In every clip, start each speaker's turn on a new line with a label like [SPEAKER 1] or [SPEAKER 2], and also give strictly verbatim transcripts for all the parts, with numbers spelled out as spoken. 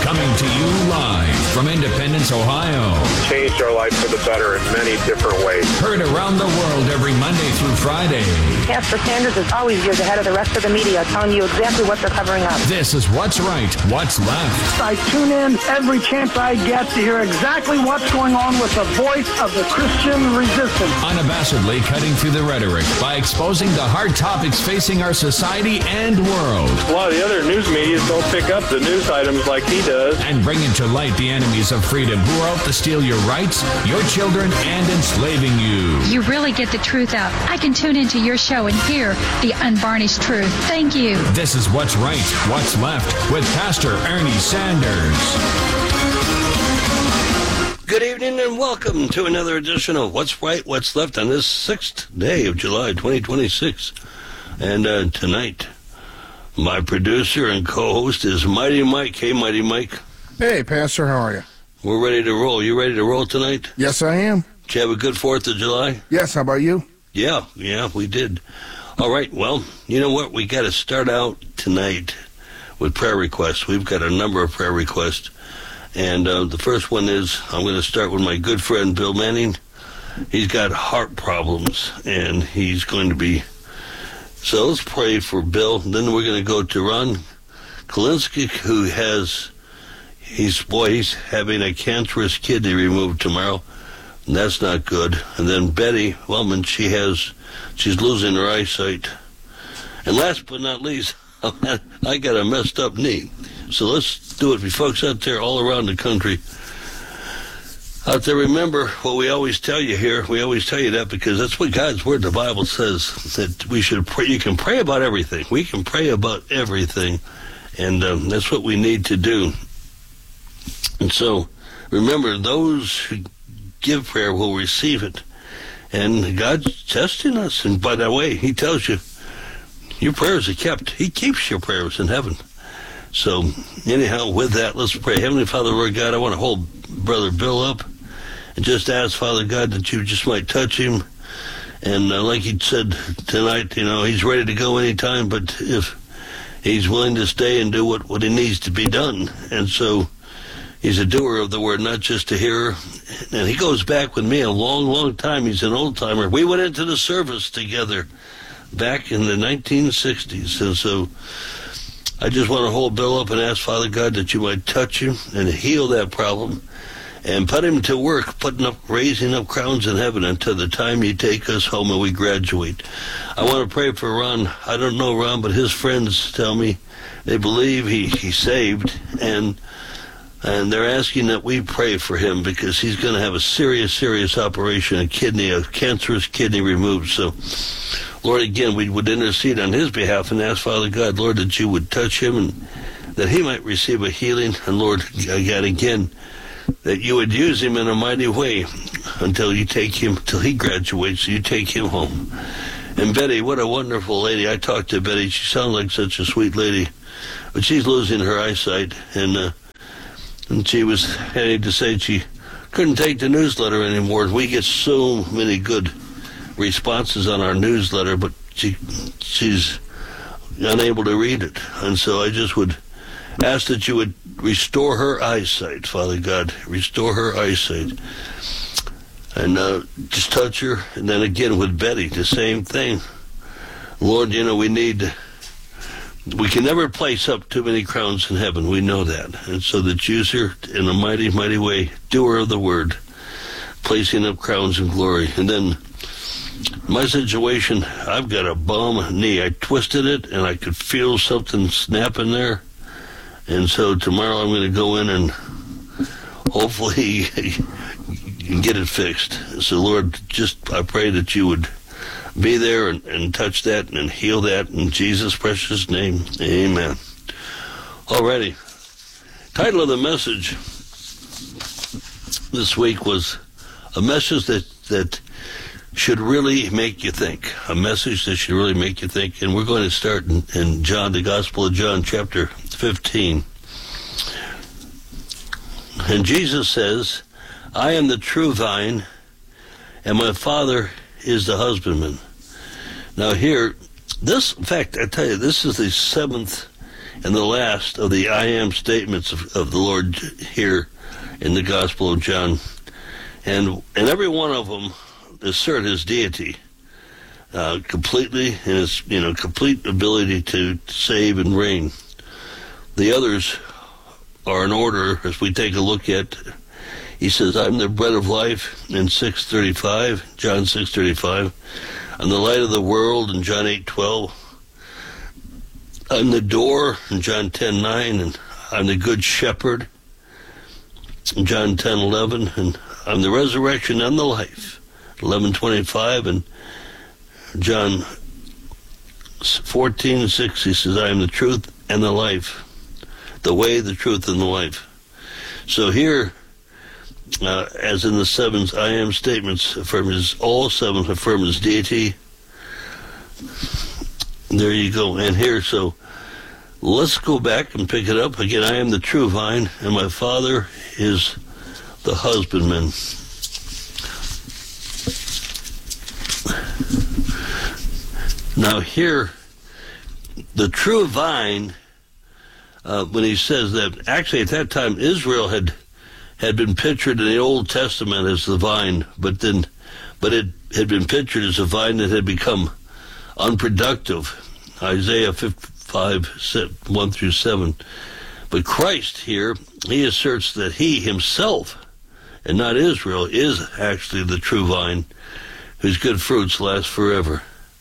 [SPEAKER 1] Coming to you live from Independence, Ohio.
[SPEAKER 2] Changed our life for the better in many different ways.
[SPEAKER 1] Heard around the world every Monday through Friday.
[SPEAKER 3] Pastor Sanders is always years ahead of the rest of the media, telling you exactly what they're covering up.
[SPEAKER 1] This is What's Right, What's Left.
[SPEAKER 4] I tune in every chance I get to hear exactly what's going on with the voice of the Christian resistance.
[SPEAKER 1] Unabashedly cutting through the rhetoric by exposing the hard topics facing our society and world.
[SPEAKER 2] A lot of the other news media don't pick up the news items like he does.
[SPEAKER 1] And bringing to light the enemies of freedom who are out to steal your rights, your children, and enslaving you.
[SPEAKER 5] You really get the truth out. I can tune into your show and hear the unvarnished truth. Thank you.
[SPEAKER 1] This is What's Right, What's Left with Pastor Ernie Sanders.
[SPEAKER 6] Good evening and welcome to another edition of What's Right, What's Left on this sixth day of July twenty twenty-six. And uh, tonight, my producer and co-host is Mighty Mike. Hey, Mighty Mike.
[SPEAKER 7] Hey, Pastor, how are you?
[SPEAKER 6] We're ready to roll. You ready to roll tonight?
[SPEAKER 7] Yes, I am.
[SPEAKER 6] Did you have a good fourth of July?
[SPEAKER 7] Yes, how about you?
[SPEAKER 6] Yeah, yeah, we did. All right, well, you know what? We got to start out tonight with prayer requests. We've got a number of prayer requests. And uh, the first one is, I'm going to start with my good friend Bill Manning. He's got heart problems, and he's going to be... So let's pray for Bill. Then we're going to go to Ron Kalinsky, who has... He's, boy, he's having a cancerous kidney removed tomorrow. And that's not good. And then Betty Wellman, she has... She's losing her eyesight. And last but not least, I got a messed up knee. So let's do it for folks out there all around the country. Out there, remember what we always tell you here. We always tell you that because that's what God's Word, the Bible says, that we should pray. You can pray about everything. We can pray about everything. And um, that's what we need to do. And so, remember, those who give prayer will receive it. And God's testing us. And by the way, He tells you, your prayers are kept. He keeps your prayers in heaven. So, anyhow, with that, let's pray. Heavenly Father, Lord God, I want to hold Brother Bill up and just ask, Father God, that you just might touch him. And uh, like he said tonight, you know, he's ready to go anytime, but if he's willing to stay and do what, what he needs to be done. And so he's a doer of the word, not just a hearer. And he goes back with me a long, long time. He's an old-timer. We went into the service together back in the nineteen sixties. And so I just want to hold Bill up and ask, Father God, that you might touch him and heal that problem and put him to work, putting up, raising up crowns in heaven until the time you take us home and we graduate. I want to pray for Ron. I don't know Ron, but his friends tell me they believe he, he's saved, and and they're asking that we pray for him because he's going to have a serious, serious operation, a kidney, a cancerous kidney removed. So, Lord, again, we would intercede on his behalf and ask, Father God, Lord, that you would touch him and that he might receive a healing. And, Lord, again, again, that you would use him in a mighty way until you take him, till he graduates, you take him home. And Betty, what a wonderful lady. I talked to Betty. She sounds like such a sweet lady. But she's losing her eyesight. And, uh, and she was having to say she couldn't take the newsletter anymore. We get so many good responses on our newsletter, but she she's unable to read it. And so I just would ask that you would restore her eyesight, Father God. Restore her eyesight. And uh, just touch her. And then again with Betty, the same thing. Lord, you know, we need... We can never place up too many crowns in heaven. We know that. And so that use her in a mighty, mighty way, doer of the word, placing up crowns in glory. And then my situation, I've got a bum knee. I twisted it, and I could feel something snapping there. And so tomorrow I'm going to go in and hopefully get it fixed. So, Lord, just I pray that you would be there and, and touch that and heal that in Jesus' precious name. Amen. Alrighty. Title of the message this week was a message that, that should really make you think. A message that should really make you think. And we're going to start in, in John, the Gospel of John, chapter fifteen. And Jesus says, I am the true vine, and my Father is the husbandman. Now here, this, in fact, I tell you, this is the seventh and the last of the I am statements of, of the Lord here in the Gospel of John. And and every one of them assert his deity uh, completely, and his you know complete ability to save and reign. The others are in order as we take a look at. He says, "I'm the bread of life" in six thirty-five, John six thirty-five. "I'm the light of the world" in John eight twelve. "I'm the door" in John ten nine, and "I'm the good shepherd" in John ten eleven, and "I'm the resurrection and the life" eleven twenty-five, and John fourteen six, he says, "I am the truth and the life, the way, the truth, and the life." So here, uh, as in the seven I am statements, affirm his, all seven affirm his deity. There you go. And here, so let's go back and pick it up again. "I am the true vine, and my Father is the husbandman." Now here, the true vine, uh, when he says that, actually at that time Israel had had been pictured in the Old Testament as the vine, but then, but it had been pictured as a vine that had become unproductive. Isaiah fifty-five, one through seven. But Christ here, he asserts that he himself, and not Israel, is actually the true vine, whose good fruits last forever.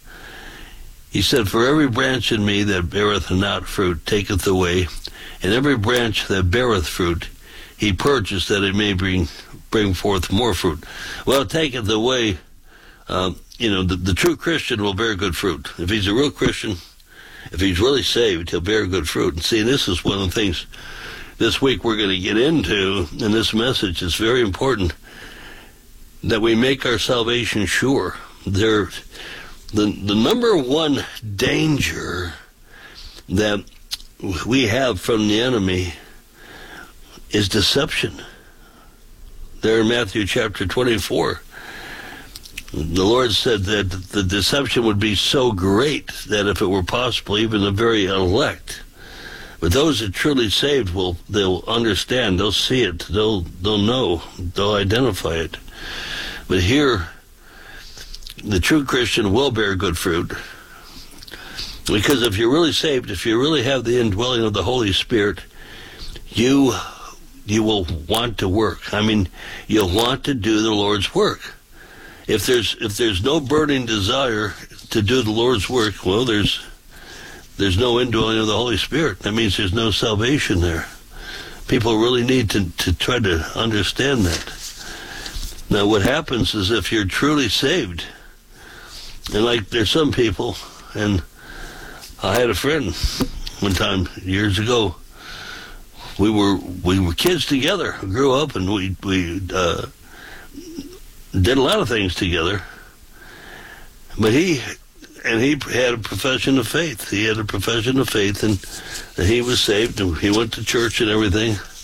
[SPEAKER 6] He said, "For every branch in me that beareth not fruit taketh away, and every branch that beareth fruit he purgeth, that it may bring bring forth more fruit." Well, taketh away, uh, you know, the, the true Christian will bear good fruit. If he's a real Christian, if he's really saved, he'll bear good fruit. And see, this is one of the things this week we're going to get into, and this message is very important, that we make our salvation sure. There, the, the number one danger that we have from the enemy is deception. There in Matthew chapter twenty-four, the Lord said that the deception would be so great that if it were possible, even the very elect, but those that truly saved will, they'll understand, they'll see it, they'll they'll know, they'll identify it. But here, the true Christian will bear good fruit, because if you're really saved, if you really have the indwelling of the Holy Spirit, you you will want to work. I mean, you'll want to do the Lord's work. If there's if there's no burning desire to do the Lord's work, well, there's there's no indwelling of the Holy Spirit. That means there's no salvation there. People really need to, to try to understand that. Now, what happens is if you're truly saved, and like there's some people, and I had a friend one time years ago. We were we were kids together, grew up, and we we uh, did a lot of things together. But he and he had a profession of faith. He had a profession of faith, and, and he was saved, and he went to church and everything.